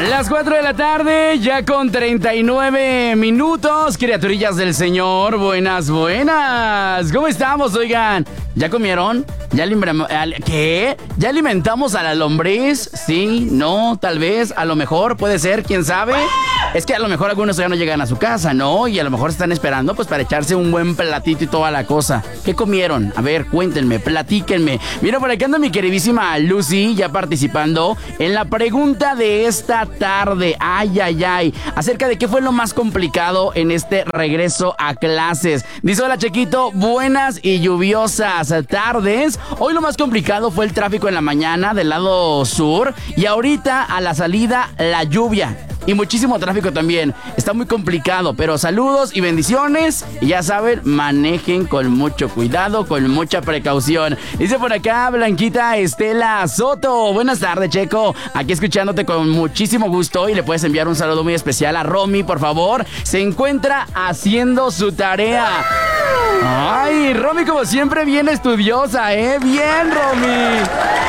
Las 4 de la tarde, ya con 39 minutos. Criaturillas del Señor, buenas. ¿Cómo estamos, oigan? ¿Ya comieron? ¿Qué? ¿Ya alimentamos a la lombriz? Sí, no, tal vez, a lo mejor, puede ser, quién sabe. Es que a lo mejor algunos ya no llegan a su casa, ¿no? Y a lo mejor están esperando pues para echarse un buen platito y toda la cosa. ¿Qué comieron? A ver, cuéntenme, platíquenme. Mira, por aquí anda mi queridísima Lucy ya participando en la pregunta de esta tarde. Ay. Acerca de qué fue lo más complicado en este regreso a clases. Dice: hola, Chequito, buenas y lluviosas tardes. Hoy lo más complicado fue el tráfico en la mañana del lado sur y ahorita a la salida la lluvia. Y muchísimo tráfico también. Está muy complicado, pero saludos y bendiciones. Y ya saben, manejen con mucho cuidado, con mucha precaución. Dice por acá Blanquita Estela Soto: buenas tardes, Checo. Aquí escuchándote con muchísimo gusto. Y le puedes enviar un saludo muy especial a Romy, por favor. Se encuentra haciendo su tarea. Ay, Romy como siempre bien estudiosa, ¿eh? Bien, Romy.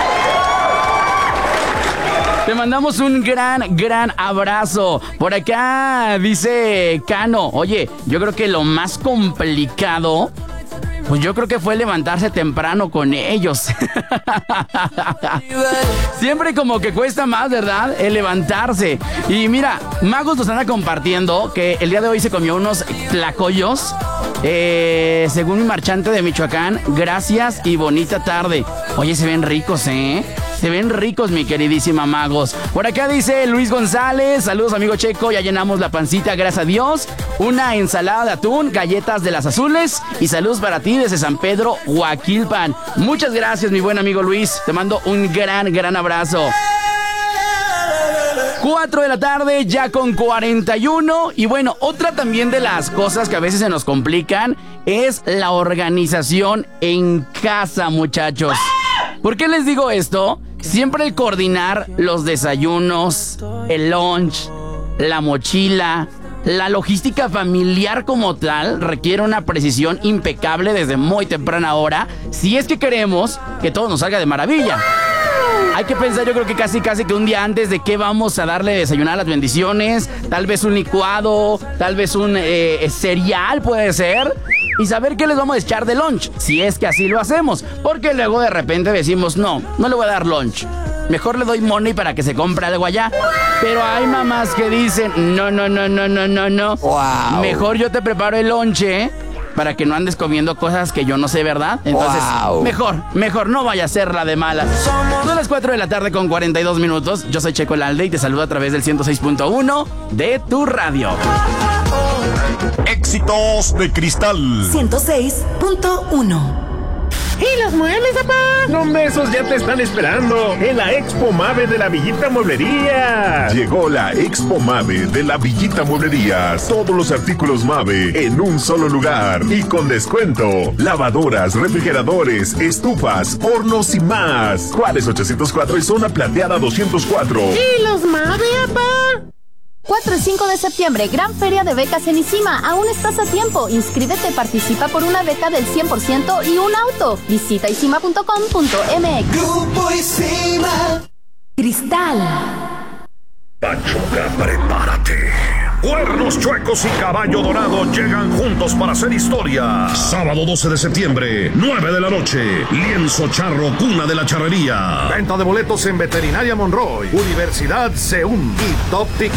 Te mandamos un gran abrazo. Por acá dice Cano: oye, yo creo que lo más complicado, pues yo creo que fue levantarse temprano con ellos. Siempre como que cuesta más, ¿verdad? El levantarse. Y mira, Magos nos anda compartiendo que el día de hoy se comió unos tlacoyos. Según mi marchante de Michoacán, gracias y bonita tarde. Oye, se ven ricos, ¿eh? Se ven ricos, mi queridísima Magos. Por acá dice Luis González: saludos, amigo Checo, ya llenamos la pancita, gracias a Dios. Una ensalada de atún, galletas de las azules y saludos para ti desde San Pedro, Huaquilpan. Muchas gracias, mi buen amigo Luis. Te mando un gran abrazo. 4 de la tarde, ya con 41. Y bueno, otra también de las cosas que a veces se nos complican es la organización en casa, muchachos. ¿Por qué les digo esto? Siempre el coordinar los desayunos, el lunch, la mochila, la logística familiar como tal requiere una precisión impecable desde muy temprana hora, si es que queremos que todo nos salga de maravilla. Hay que pensar, yo creo que casi que un día antes de qué vamos a darle de desayunar a las bendiciones. Tal vez un licuado, tal vez un cereal puede ser. Y saber qué les vamos a echar de lunch, si es que así lo hacemos. Porque luego de repente decimos: no le voy a dar lunch, mejor le doy money para que se compre algo allá. Pero hay mamás que dicen: no. Wow. Mejor yo te preparo el lonche para que no andes comiendo cosas que yo no sé, ¿verdad? Entonces, wow, mejor no vaya a ser la de mala. Son las 4 de la tarde con 42 minutos. Yo soy Checo Lalde y te saludo a través del 106.1 de tu radio. Éxitos de Cristal 106.1. ¿Y los muebles, papá? Los besos ya te están esperando en la Expo Mave de la Villita Mueblería. Llegó la Expo Mave de la Villita Mueblerías. Todos los artículos Mave en un solo lugar y con descuento. Lavadoras, refrigeradores, estufas, hornos y más. Juárez 804 y Zona Plateada 204. ¿Y los Mave, papá? 4 y 5 de septiembre, gran feria de becas en ICIMA. Aún estás a tiempo. Inscríbete, participa por una beca del 100% y un auto. Visita isima.com.mx. Grupo ICIMA. Cristal. Pachuca, prepárate. Cuernos Chuecos y Caballo Dorado llegan juntos para hacer historia. Sábado 12 de septiembre, 9 de la noche. Lienzo Charro, cuna de la charrería. Venta de boletos en Veterinaria Monroy, Universidad CEUM y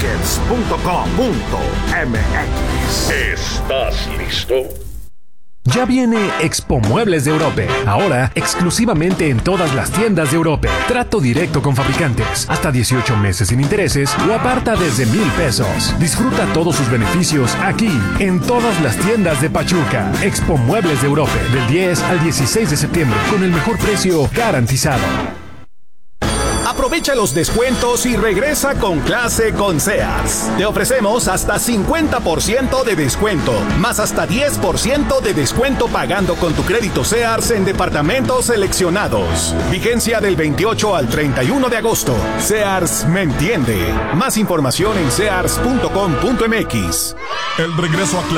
toptickets.com.mx. ¿Estás listo? Ya viene Expo Muebles de Europe, ahora exclusivamente en todas las tiendas de Europe. Trato directo con fabricantes, hasta 18 meses sin intereses o aparta desde 1,000 pesos. Disfruta todos sus beneficios aquí, en todas las tiendas de Pachuca. Expo Muebles de Europe, del 10 al 16 de septiembre, con el mejor precio garantizado. Aprovecha los descuentos y regresa con clase con Sears. Te ofrecemos hasta 50% de descuento, más hasta 10% de descuento pagando con tu crédito Sears en departamentos seleccionados. Vigencia del 28 al 31 de agosto. Sears me entiende. Más información en sears.com.mx. El regreso a